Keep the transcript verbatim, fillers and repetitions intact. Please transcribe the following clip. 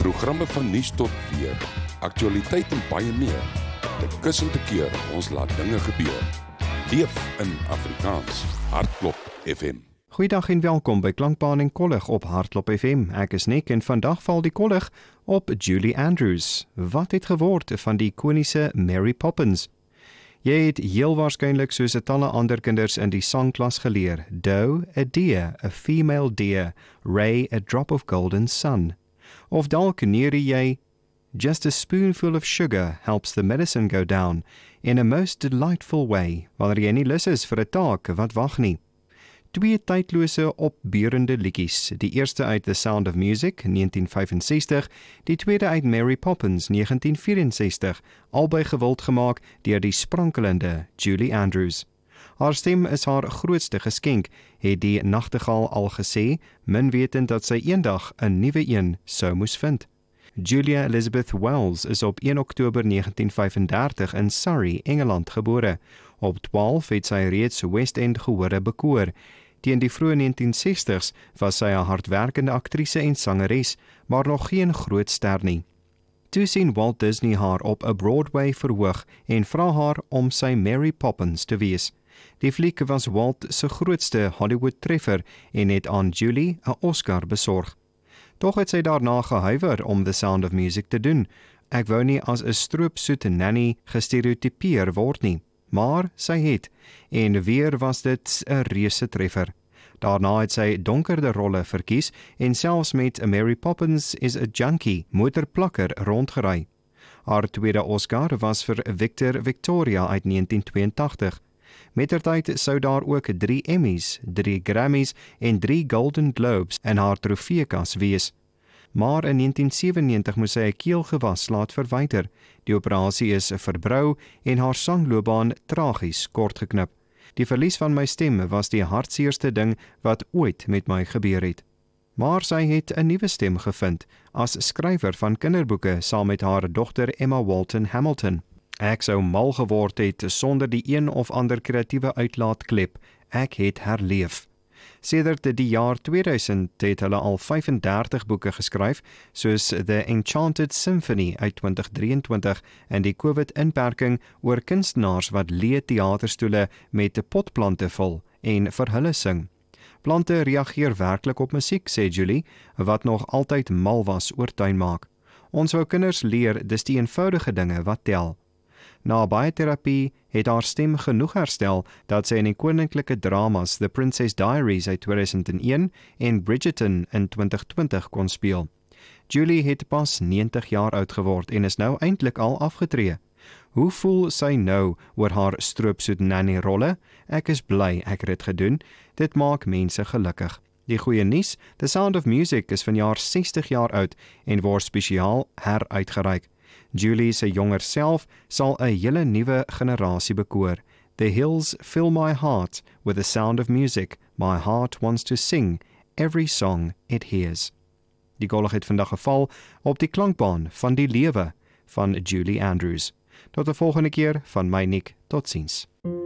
Programme van nuus tot weer, aktualiteit en baie meer. Dit kussend te keer, ons laat dinge gebeur. Leef in Afrikaans, Hartklop F M. Goeiedag en welkom by Klankbaan en Kollig op Hartklop F M. Ek is Nick en vandag val die kollig op Julie Andrews. Wat het geword van die ikoniese Mary Poppins? Jy het heel waarskynlik soos talle ander kinders in die sangklas geleer. Doe, a deer, a female deer, Ray, a drop of golden sun. Of dalk neer jy, just a spoonful of sugar helps the medicine go down in a most delightful way, wanneer jy nie lus is vir 'n taak wat wag nie. Twee tydlose opbeurende liedjies, die eerste uit The Sound of Music, negentien vyfensestig, die tweede uit Mary Poppins, negentien vierensestig, albei gewild gemaak deur die sprankelende Julie Andrews. Haar stem is haar grootste geskenk, het die nachtegaal al gesê, min wetend dat sy eendag 'n nuwe een sou moes vind. Julia Elizabeth Wells is op een Oktober negentien vyfendertig in Surrey, Engeland gebore. Op twaalf het sy reeds West End gehore bekoor. Teen die vroeë negentien sestig's was sy 'n hardwerkende aktrise en sangeres, maar nog geen groot ster nie. Toe sien Walt Disney haar op 'n Broadway verhoog en vra haar om sy Mary Poppins te wees. Die fliek was Walt se grootste Hollywood treffer en het aan Julie 'n Oscar besorg. Tog het sy daarna gehuiwer om The Sound of Music te doen. Ek wou nie as 'n stroopsoete nanny gestereotypeer word nie, maar sy het, en weer was dit 'n reuse treffer. Daarna het sy donkerder rolle verkies en selfs met Mary Poppins is a Junkie motorplakker rondgery. Haar tweede Oscar was vir Victor Victoria uit negentien tweeëntagtig. Mettertyd sou daar ook drie Emmys, drie Grammys en drie Golden Globes in haar trofeekas wees. Maar in negentien sewennegentig moes sy 'n keelgewas laat verwyder. Die operasie is verbrou en haar sangloopbaan tragies kortgeknip. Die verlies van my stem was die hartseerste ding wat ooit met my gebeur het. Maar sy het 'n nuwe stem gevind as skrywer van kinderboeke saam met haar dogter Emma Walton Hamilton. Ek sou mal geword het sonder die een of ander kreatiewe uitlaatklep. Ek het herleef. Sedert die jaar tweeduisend het hulle al vyfendertig boeke geskryf, soos The Enchanted Symphony uit twintig drieëntwintig en die COVID-inperking oor kunstenaars wat leë teaterstoele met potplante vul en vir hulle sing. Plante reageer werklik op musiek, sê Julie, wat nog altyd mal was oor tuinmaak. Ons wou kinders leer, dis die eenvoudige dinge wat tel. Na baie terapie het haar stem genoeg herstel dat sy in die koninklike dramas The Princess Diaries uit tweeduisend een en Bridgerton in twintig twintig kon speel. Julie het pas negentig jaar oud geword en is nou eintlik al afgetree. Hoe voel sy nou oor haar stroopsoet nanny rolle? Ek is bly ek het dit gedoen. Dit maak mense gelukkig. Die goeie nuus, The Sound of Music is vanjaar sestig jaar oud en word spesiaal heruitgereik. Julie se jonger self sal 'n hele nuwe generasie bekoor. The hills fill my heart with the sound of music. My heart wants to sing every song it hears. Die kollig het vandag geval op die klankbaan van die lewe van Julie Andrews. Tot die volgende keer van my Nick, tot ziens.